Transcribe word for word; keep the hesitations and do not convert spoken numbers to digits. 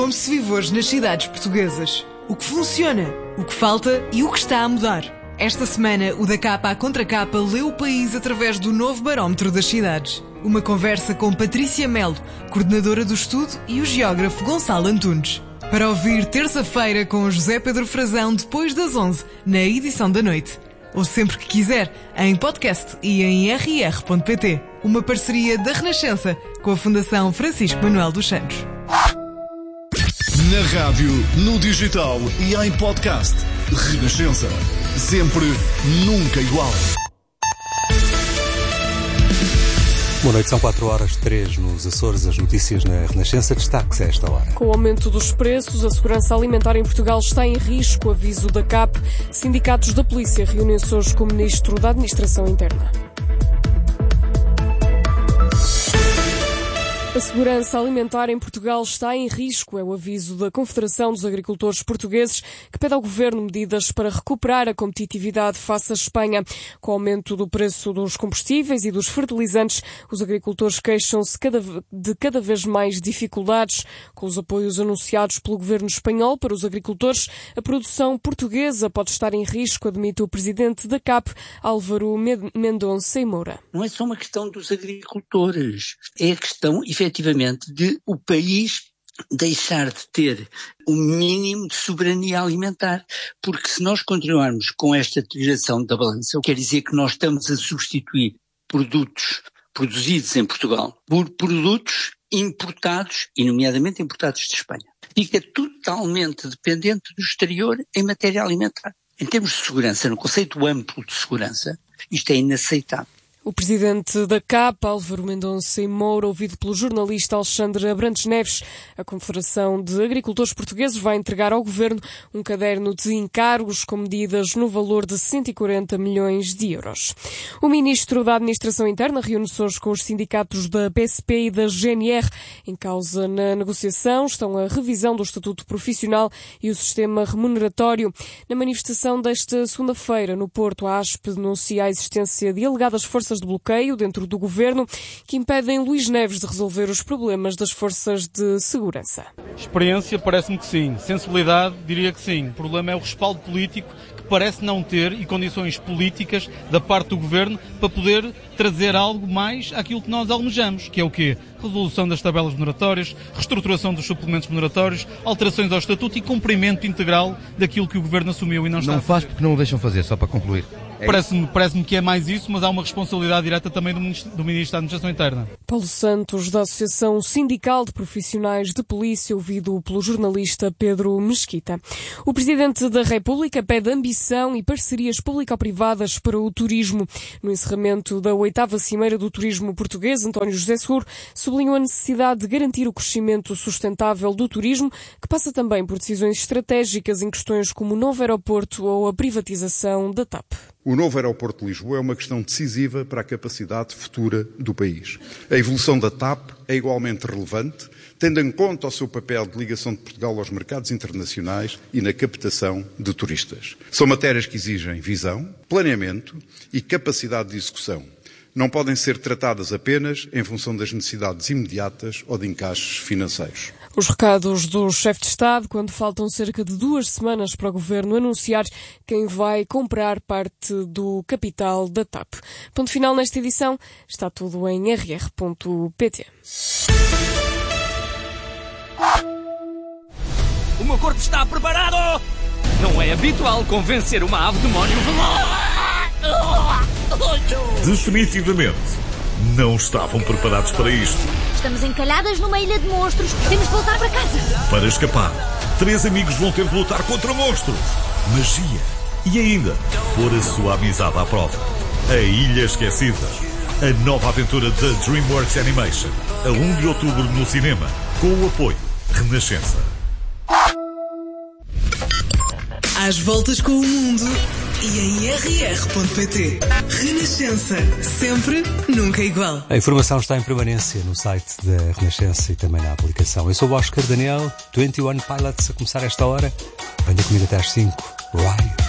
como se vive hoje nas cidades portuguesas. O que funciona, o que falta e o que está a mudar. Esta semana, o Da Capa à Contracapa leu o país através do novo barómetro das cidades. Uma conversa com Patrícia Melo, coordenadora do estudo, e o geógrafo Gonçalo Antunes. Para ouvir terça-feira com José Pedro Frazão depois das onze, na edição da noite. Ou sempre que quiser, em podcast e em r r ponto p t. Uma parceria da Renascença com a Fundação Francisco Manuel dos Santos. Na rádio, no digital e em podcast. Renascença. Sempre, nunca igual. Boa noite, são quatro horas, três nos Açores. As notícias na Renascença, destaques a esta hora. Com o aumento dos preços, a segurança alimentar em Portugal está em risco, aviso da C A P. Sindicatos da Polícia reúnem-se hoje com o Ministro da Administração Interna. A segurança alimentar em Portugal está em risco, é o aviso da Confederação dos Agricultores Portugueses, que pede ao Governo medidas para recuperar a competitividade face à Espanha. Com o aumento do preço dos combustíveis e dos fertilizantes, os agricultores queixam-se de cada vez mais dificuldades. Com os apoios anunciados pelo Governo espanhol para os agricultores, a produção portuguesa pode estar em risco, admite o Presidente da C A P, Álvaro Mendonça e Moura. Não é só uma questão dos agricultores, é a questão, efetivamente, de o país deixar de ter o mínimo de soberania alimentar, porque se nós continuarmos com esta tiração da balança, quer dizer que nós estamos a substituir produtos produzidos em Portugal por produtos importados, e nomeadamente importados de Espanha. Fica totalmente dependente do exterior em matéria alimentar. Em termos de segurança, no conceito amplo de segurança, isto é inaceitável. O presidente da C A P, Álvaro Mendonça e Moura, ouvido pelo jornalista Alexandre Abrantes Neves. A Confederação de Agricultores Portugueses vai entregar ao Governo um caderno de encargos com medidas no valor de cento e quarenta milhões de euros. O Ministro da Administração Interna reúne-se hoje com os sindicatos da P S P e da G N R. Em causa na negociação estão a revisão do Estatuto Profissional e o sistema remuneratório. Na manifestação desta segunda-feira, no Porto, a ASP denuncia a existência de alegadas forças de bloqueio dentro do Governo que impedem Luís Neves de resolver os problemas das forças de segurança. Experiência parece-me que sim, sensibilidade diria que sim. O problema é o respaldo político que parece não ter e condições políticas da parte do Governo para poder trazer algo mais àquilo que nós almejamos, que é o quê? Resolução das tabelas remuneratórias, reestruturação dos suplementos remuneratórios, alterações ao Estatuto e cumprimento integral daquilo que o Governo assumiu e não está Não a fazer. faz porque não o deixam fazer, só para concluir. É Parece-me, parece-me que é mais isso, mas há uma responsabilidade direta também do Ministro, do Ministro da Administração Interna. Paulo Santos, da Associação Sindical de Profissionais de Polícia, ouvido pelo jornalista Pedro Mesquita. O Presidente da República pede ambição e parcerias público-privadas para o turismo. No encerramento da oitava Cimeira do Turismo Português, António José Seguro sublinhou a necessidade de garantir o crescimento sustentável do turismo, que passa também por decisões estratégicas em questões como o novo aeroporto ou a privatização da TAP. O novo aeroporto de Lisboa é uma questão decisiva para a capacidade futura do país. A evolução da TAP é igualmente relevante, tendo em conta o seu papel de ligação de Portugal aos mercados internacionais e na captação de turistas. São matérias que exigem visão, planeamento e capacidade de execução. Não podem ser tratadas apenas em função das necessidades imediatas ou de encaixes financeiros. Os recados do chefe de Estado quando faltam cerca de duas semanas para o Governo anunciar quem vai comprar parte do capital da TAP. Ponto final nesta edição. Está tudo em r r ponto p t. O meu corpo está preparado! Não é habitual convencer uma ave demónio veloz! Definitivamente, não estavam preparados para isto. Estamos encalhadas numa ilha de monstros. Temos de voltar para casa. Para escapar, três amigos vão ter de lutar contra monstros, magia e ainda pôr a sua amizade à prova. A Ilha Esquecida. A nova aventura da DreamWorks Animation. A primeiro de outubro no cinema. Com o apoio Renascença. Às voltas com o mundo e em r r ponto p t. Renascença. Sempre, nunca igual. A informação está em permanência no site da Renascença e também na aplicação. Eu sou o Oscar Daniel, vinte e um Pilots a começar esta hora. Venha comigo até às cinco. Right.